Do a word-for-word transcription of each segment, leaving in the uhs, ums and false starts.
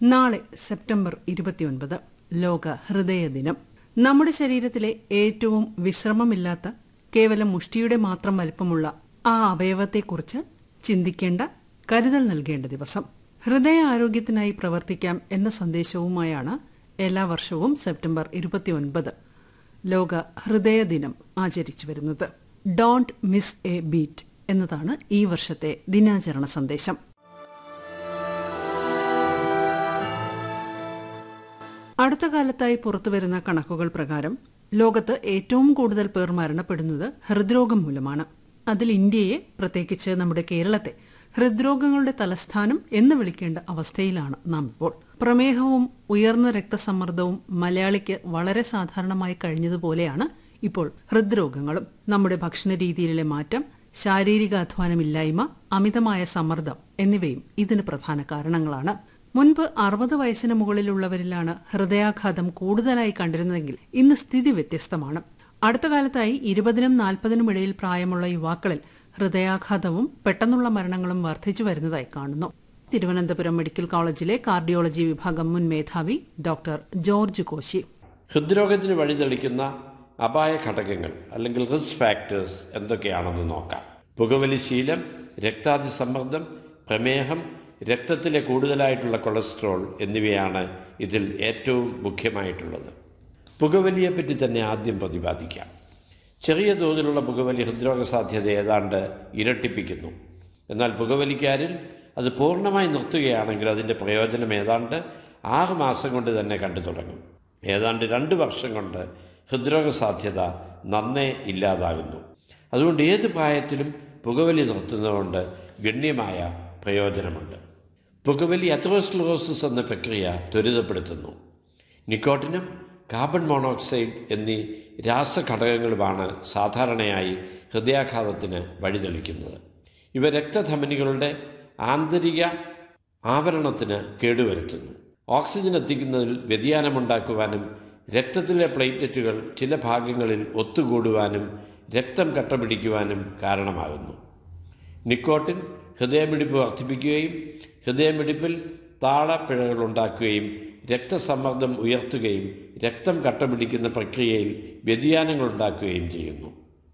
നാളെ സെപ്റ്റംബർ ഇരുപത്തിയൊൻപത് ലോക ഹൃദയ ദിനം. നമ്മുടെ ശരീരത്തിലെ ഏറ്റവും വിശ്രമമില്ലാത്ത, കേവലം മുഷ്ടിയുടെ മാത്രം വലിപ്പമുള്ള ആ അവയവത്തെക്കുറിച്ച് ചിന്തിക്കേണ്ട, കരുതൽ നൽകേണ്ട ദിവസം. ഹൃദയ ആരോഗ്യത്തിനായി പ്രവർത്തിക്കാം എന്ന സന്ദേശവുമായാണ് എല്ലാ വർഷവും സെപ്റ്റംബർ ഇരുപത്തിയൊൻപത് ലോക ഹൃദയ ദിനം ആചരിച്ചു വരുന്നത്. ഡോണ്ട് മിസ് എ ബീറ്റ് എന്നതാണ് ഈ വർഷത്തെ ദിനാചരണ സന്ദേശം. അടുത്ത കാലത്തായി പുറത്തുവരുന്ന കണക്കുകൾ പ്രകാരം ലോകത്ത് ഏറ്റവും കൂടുതൽ പേർ മരണപ്പെടുന്നത് ഹൃദ്രോഗം മൂലമാണ്. അതിൽ ഇന്ത്യയെ, പ്രത്യേകിച്ച് നമ്മുടെ കേരളത്തെ, ഹൃദ്രോഗങ്ങളുടെ തലസ്ഥാനം എന്ന് വിളിക്കേണ്ട അവസ്ഥയിലാണ് നാം ഇപ്പോൾ. പ്രമേഹവും ഉയർന്ന രക്തസമ്മർദ്ദവും മലയാളിക്ക് വളരെ സാധാരണമായി കഴിഞ്ഞതുപോലെയാണ് ഇപ്പോൾ ഹൃദ്രോഗങ്ങളും. നമ്മുടെ ഭക്ഷണ രീതിയിലെ മാറ്റം, ശാരീരിക അധ്വാനമില്ലായ്മ, അമിതമായ സമ്മർദ്ദം എന്നിവയും ഇതിന് പ്രധാന കാരണങ്ങളാണ്. മുൻപ് അറുപത് വയസ്സിന് മുകളിലുള്ളവരിലാണ് ഹൃദയാഘാതം കൂടുതലായി കണ്ടിരുന്നതെങ്കിൽ ഇന്ന് സ്ഥിതി വ്യത്യസ്തമാണ്. അടുത്ത കാലത്തായി ഇരുപതിനും നാൽപ്പതിനും ഇടയിൽ പ്രായമുള്ള യുവാക്കളിൽ ഹൃദയാഘാതവും പെട്ടെന്നുള്ള മരണങ്ങളും വർദ്ധിച്ചു വരുന്നതായി കാണുന്നു. തിരുവനന്തപുരം മെഡിക്കൽ കോളേജിലെ കാർഡിയോളജി വിഭാഗം മുൻ മേധാവി ഡോക്ടർ ജോർജ് കോശി. ഹൃദ്രോഗത്തിന് വഴിതെളിക്കുന്ന അപായ ഘടകങ്ങൾ അല്ലെങ്കിൽ റിസ്ക് ഫാക്ടേഴ്സ് എന്തൊക്കെയാണെന്ന് നോക്കാം. പുകവലി ശീലം, രക്താതിസമ്മർദ്ദം, പ്രമേഹം, രക്തത്തിലെ കൂടുതലായിട്ടുള്ള കൊളസ്ട്രോൾ എന്നിവയാണ് ഇതിൽ ഏറ്റവും മുഖ്യമായിട്ടുള്ളത്. പുകവലിയെപ്പറ്റി തന്നെ ആദ്യം പ്രതിപാദിക്കാം. ചെറിയ തോതിലുള്ള പുകവലി ഹൃദ്രോഗ സാധ്യത ഏതാണ്ട് ഇരട്ടിപ്പിക്കുന്നു. എന്നാൽ പുകവലിക്കാരിൽ അത് പൂർണ്ണമായി നിർത്തുകയാണെങ്കിൽ അതിൻ്റെ പ്രയോജനം ഏതാണ്ട് ആറ് മാസം കൊണ്ട് തന്നെ കണ്ടു തുടങ്ങും. ഏതാണ്ട് രണ്ട് വർഷം കൊണ്ട് ഹൃദ്രോഗ സാധ്യത നന്നേ ഇല്ലാതാകുന്നു. അതുകൊണ്ട് ഏത് പ്രായത്തിലും പുകവലി നിർത്തുന്നതുകൊണ്ട് ഗണ്യമായ പ്രയോജനമുണ്ട്. പുകവലി അതെറോസ്ക്ലെറോസിസ് എന്ന പ്രക്രിയ ത്വരിതപ്പെടുത്തുന്നു. നിക്കോട്ടിനും കാർബൺ മോണോക്സൈഡ് എന്നീ രാസഘടകങ്ങളുമാണ് സാധാരണയായി ഹൃദയാഘാതത്തിന് വഴിതെളിക്കുന്നത്. ഇവ രക്തധമനികളുടെ ആന്തരിക ആവരണത്തിന് കേടുവരുത്തുന്നു. ഓക്സിജൻ എത്തിക്കുന്നതിൽ വ്യതിയാനമുണ്ടാക്കുവാനും രക്തത്തിലെ പ്ലേറ്റ്ലെറ്റുകൾ ചില ഭാഗങ്ങളിൽ ഒത്തുകൂടുവാനും രക്തം കട്ടപിടിക്കുവാനും കാരണമാകുന്നു. നിക്കോട്ടിൻ ഹൃദയമിടിപ്പ് വർദ്ധിപ്പിക്കുകയും ഹൃദയമിടിപ്പിൽ താളപ്പിഴകൾ ഉണ്ടാക്കുകയും രക്തസമ്മർദ്ദം ഉയർത്തുകയും രക്തം കട്ടപിടിക്കുന്ന പ്രക്രിയയിൽ വ്യതിയാനങ്ങൾ ഉണ്ടാക്കുകയും ചെയ്യുന്നു.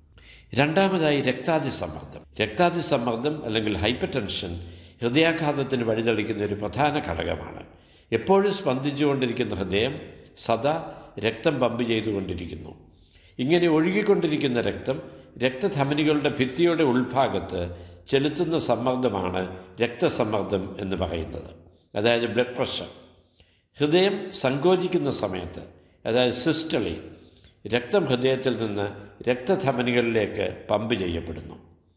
രണ്ടാമതായി രക്താതിസമ്മർദ്ദം. രക്താതിസമ്മർദ്ദം അല്ലെങ്കിൽ ഹൈപ്പർ ടെൻഷൻ ഹൃദയാഘാതത്തിന് വഴിതെളിക്കുന്ന ഒരു പ്രധാന ഘടകമാണ്. എപ്പോഴും സ്പന്ദിച്ചുകൊണ്ടിരിക്കുന്ന ഹൃദയം സദാ രക്തം പമ്പ് ചെയ്തുകൊണ്ടിരിക്കുന്നു. ഇങ്ങനെ ഒഴുകിക്കൊണ്ടിരിക്കുന്ന രക്തം രക്തധമനികളുടെ ഭിത്തിയുടെ ഉൾഭാഗത്ത് ചെലുത്തുന്ന സമ്മർദ്ദമാണ് രക്തസമ്മർദ്ദം എന്ന് പറയുന്നത്, അതായത് ബ്ലഡ് പ്രഷർ. ഹൃദയം സങ്കോചിക്കുന്ന സമയത്ത്, അതായത് സിസ്റ്റളി, രക്തം ഹൃദയത്തിൽ നിന്ന് രക്തധമനികളിലേക്ക് പമ്പ് ചെയ്യപ്പെടുന്നു.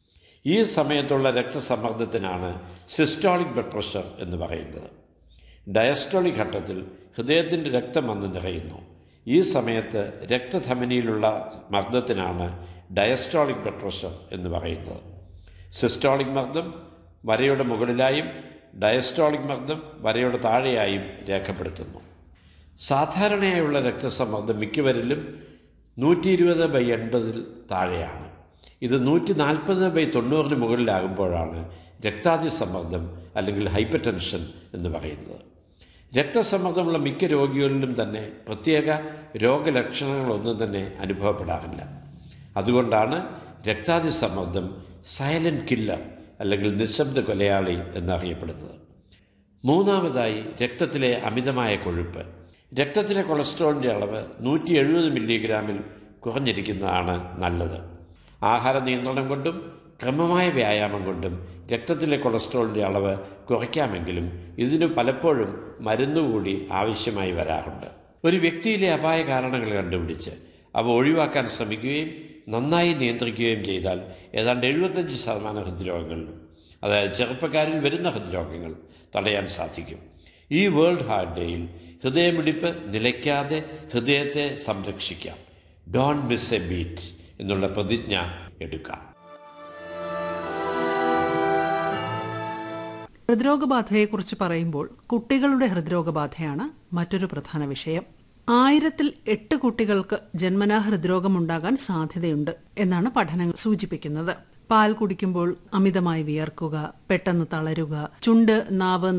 ഈ സമയത്തുള്ള രക്തസമ്മർദ്ദത്തിനാണ് സിസ്റ്റോളിക് ബ്ലഡ് പ്രഷർ എന്ന് പറയുന്നത്. ഡയസ്റ്റോളിക് ഘട്ടത്തിൽ ഹൃദയത്തിൻ്റെ രക്തം വന്ന് നിറയുന്നു. ഈ സമയത്ത് രക്തധമനിയിലുള്ള മർദ്ദത്തിനാണ് ഡയസ്റ്റോളിക് ബ്ലഡ് പ്രഷർ എന്ന് പറയുന്നത്. സിസ്റ്റോളിക് മർദ്ദം വരയുടെ മുകളിലായും ഡയസ്റ്റോളിക് മർദ്ദം വരയുടെ താഴെയായും രേഖപ്പെടുത്തുന്നു. സാധാരണയായുള്ള രക്തസമ്മർദ്ദം മിക്കവരിലും നൂറ്റി ഇരുപത് ബൈ എൺപതിൽ താഴെയാണ്. ഇത് നൂറ്റി നാൽപ്പത് ബൈ തൊണ്ണൂറിന് മുകളിലാകുമ്പോഴാണ് രക്താതിസമ്മർദ്ദം അല്ലെങ്കിൽ ഹൈപ്പർ ടെൻഷൻ എന്ന് പറയുന്നത്. രക്തസമ്മർദ്ദമുള്ള മിക്ക രോഗികളിലും തന്നെ പ്രത്യേക രോഗലക്ഷണങ്ങളൊന്നും തന്നെ അനുഭവപ്പെടാറില്ല. അതുകൊണ്ടാണ് രക്താതിസമ്മർദ്ദം സൈലന്റ് കില്ലർ അല്ലെങ്കിൽ നിശബ്ദ കൊലയാളി എന്നറിയപ്പെടുന്നത്. മൂന്നാമതായി രക്തത്തിലെ അമിതമായ കൊഴുപ്പ്. രക്തത്തിലെ കൊളസ്ട്രോളിൻ്റെ അളവ് നൂറ്റി എഴുപത് മില്ലിഗ്രാമിൽ കുറഞ്ഞിരിക്കുന്നതാണ് നല്ലത്. ആഹാര നിയന്ത്രണം കൊണ്ടും ക്രമമായ വ്യായാമം കൊണ്ടും രക്തത്തിലെ കൊളസ്ട്രോളിൻ്റെ അളവ് കുറയ്ക്കാമെങ്കിലും ഇതിന് പലപ്പോഴും മരുന്നുകൂടി ആവശ്യമായി വരാറുണ്ട്. ഒരു വ്യക്തിയിലെ അപായ കാരണങ്ങൾ കണ്ടുപിടിച്ച് അവ ഒഴിവാക്കാൻ ശ്രമിക്കുകയും നന്നായി നിയന്ത്രിക്കുകയും ചെയ്താൽ ഏതാണ്ട് എഴുപത്തഞ്ച് ശതമാനം ഹൃദ്രോഗങ്ങളിലും, അതായത് ചെറുപ്പക്കാരിൽ വരുന്ന ഹൃദ്രോഗങ്ങൾ തടയാൻ സാധിക്കും. ഈ വേൾഡ് ഹാർട്ട് ഡേയിൽ ഹൃദയമിടിപ്പ് നിലയ്ക്കാതെ ഹൃദയത്തെ സംരക്ഷിക്കാം. ഡോണ്ട് മിസ് എ ബീറ്റ് എന്നുള്ള പ്രതിജ്ഞ എടുക്കാം. ഹൃദ്രോഗബാധയെക്കുറിച്ച് പറയുമ്പോൾ കുട്ടികളുടെ ഹൃദ്രോഗബാധയാണ് മറ്റൊരു പ്രധാന വിഷയം. ആയിരത്തിൽ എട്ട് കുട്ടികൾക്ക് ജന്മനാ ഹൃദ്രോഗമുണ്ടാകാൻ സാധ്യതയുണ്ട് എന്നാണ് പഠനങ്ങൾ സൂചിപ്പിക്കുന്നത്. പാൽ കുടിക്കുമ്പോൾ അമിതമായി വിയർക്കുക, പെട്ടെന്ന് തളരുക, ചുണ്ട്, നാവ്